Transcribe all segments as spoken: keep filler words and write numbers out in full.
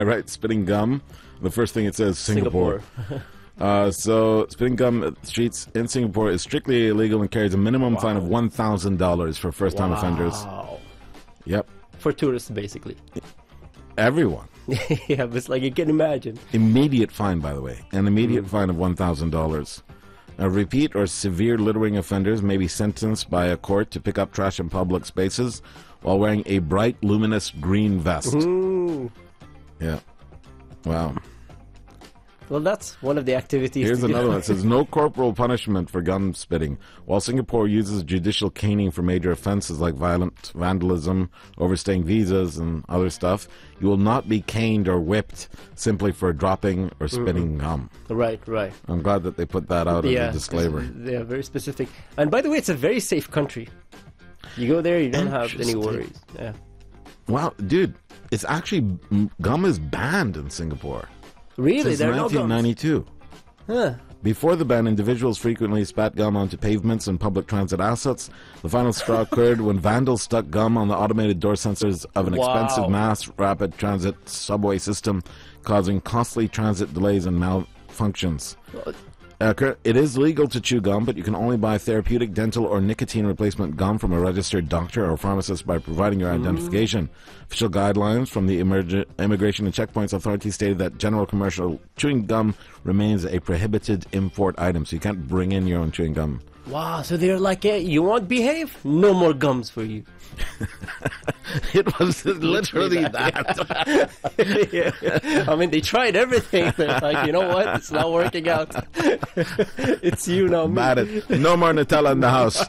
right, spitting gum. The first thing it says, Singapore. Singapore. uh, so, spitting gum at the streets in Singapore is strictly illegal and carries a minimum Wow. fine of one thousand dollars for first-time Wow. offenders. Yep. For tourists, basically. Everyone. Yeah, but it's like you can imagine. Immediate fine, by the way. An immediate fine of one thousand dollars. Now, repeat or severe littering offenders may be sentenced by a court to pick up trash in public spaces while wearing a bright, luminous green vest. Ooh. Yeah. Wow. Well, that's one of the activities. Here's to do. another one. It says, no corporal punishment for gum spitting. While Singapore uses judicial caning for major offenses like violent vandalism, overstaying visas, and other stuff, you will not be caned or whipped simply for dropping or spitting gum. Right, right. I'm glad that they put that out as Yeah, a disclaimer. they are very specific. And by the way, it's a very safe country. You go there, you don't have any Interesting. worries. Yeah. Wow, dude, it's actually, m- gum is banned in Singapore. Really? Since There are no gums? nineteen ninety-two. Huh. Before the ban, individuals frequently spat gum onto pavements and public transit assets. The final straw occurred when vandals stuck gum on the automated door sensors of an Wow. expensive mass rapid transit subway system, causing costly transit delays and malfunctions. Uh, cur- it is legal to chew gum, but you can only buy therapeutic, dental, or nicotine replacement gum from a registered doctor or pharmacist by providing your identification. Official guidelines from the Emerg- Immigration and Checkpoints Authority stated that general commercial chewing gum remains a prohibited import item, so you can't bring in your own chewing gum. Wow, so they're like, hey, you won't behave? No more gums for you. It was literally that. Yeah. I mean, they tried everything. They're like, you know what? It's not working out. It's you now, me. Bad it. No more Nutella in the house.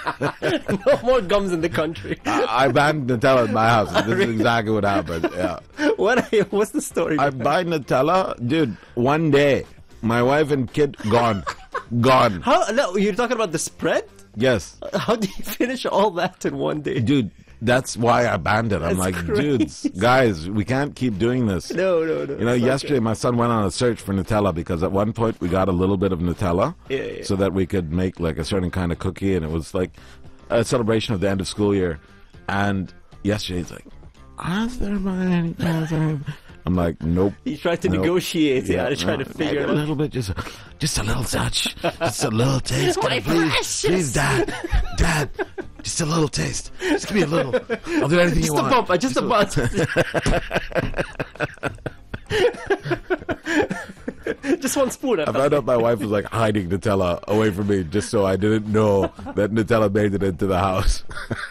No more gums in the country. I, I banned Nutella in my house. This is exactly what happened. Yeah. What? Are you, what's the story? I buy Nutella, dude. One day, my wife and kid gone, gone. How? No, you're talking about the spread? Yes, How do you finish all that in one day? dude. That's why I banned it. I'm That's like, crazy. dudes, guys, we can't keep doing this. No, no, no. You know, it's not yesterday good. my son went on a search for Nutella because at one point we got a little bit of Nutella Yeah, yeah. so that we could make like a certain kind of cookie, and it was like a celebration of the end of school year. And yesterday he's like, "Is there any chance I-" I'm like, nope. He tried to Nope. negotiate. Yeah, to try no, to figure maybe it a out. little bit, just, just a little touch, just a little taste. Can My I please, precious. please, Dad, Dad, just a little taste. Just give me a little. I'll do anything Just you a want. bump, uh, just a bump. Just one spoon. I found out my wife was like hiding Nutella away from me just so I didn't know that Nutella made it into the house.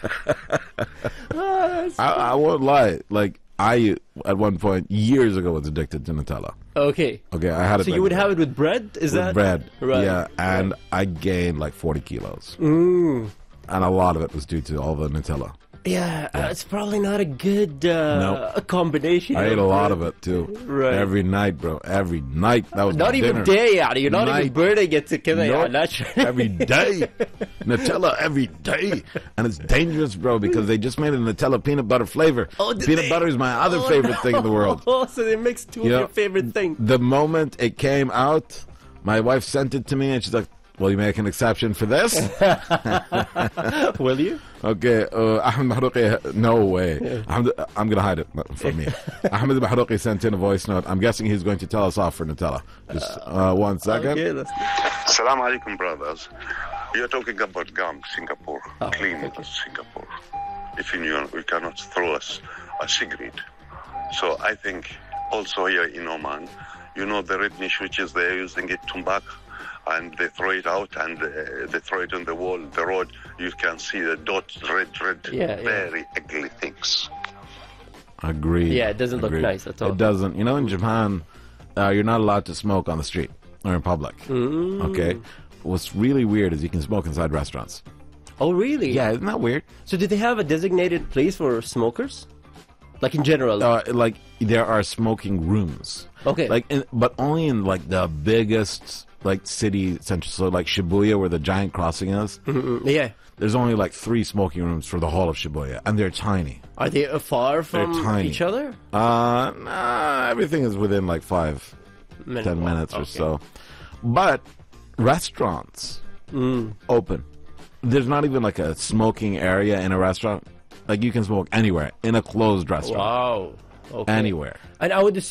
I, I won't lie. Like, I, at one point, years ago, was addicted to Nutella. Okay. Okay, I had it. So like you would that. have it with bread? Is with that bread. Right. Yeah, and I gained like forty kilos. Mm. And a lot of it was due to all the Nutella. Yeah, uh, it's probably not a good uh, Nope. a combination. I ate a lot of it too. Right. Every night, bro. Every night. That was Not my even dinner. day, yeah. You're not even Night. burning it together. Yeah, Nope. naturally. Every day. Nutella every day. And it's dangerous, bro, because they just made a Nutella peanut butter flavor. Oh, did peanut they? butter is my other Oh, favorite no. thing in the world. Oh, so they mixed two You of know, your favorite things. The moment it came out, my wife sent it to me and she's like, will you make an exception for this? Will you? Okay, uh, Ahmed Mahrouqi, no way. Ahmed, I'm going to hide it from me. Ahmed Mahrouqi sent in a voice note. I'm guessing he's going to tell us off for Nutella. Just uh, one second. Okay, let's Assalamu alaikum, brothers. You're talking about gum, Singapore, Oh, clean thank you. Singapore. If you, you cannot throw us a cigarette. So I think also here in Oman, you know the red niche, which is they're using it tobacco, and they throw it out and uh, they throw it on the wall, the road. You can see the dots, red, red, Yeah, yeah. very ugly things. Agreed. Yeah, it doesn't look Agreed. nice at all. It doesn't. You know, in Japan, uh, you're not allowed to smoke on the street or in public. Mm. Okay? What's really weird is you can smoke inside restaurants. Oh, really? Yeah, isn't that weird? So did they have a designated place for smokers? Like in general? Uh, like, there are smoking rooms. Okay. Like, in, but only in, like, the biggest, like, city centers. So, like, Shibuya, where the giant crossing is. Mm, yeah. There's only, like, three smoking rooms for the whole of Shibuya. And they're tiny. Are they uh, far from tiny. each other? Uh, nah, everything is within, like, five, Minute ten walk, minutes or okay. so. But restaurants Mm. open. There's not even like a smoking area in a restaurant. Like you can smoke anywhere in a closed restaurant. Wow. Okay. Anywhere. And I would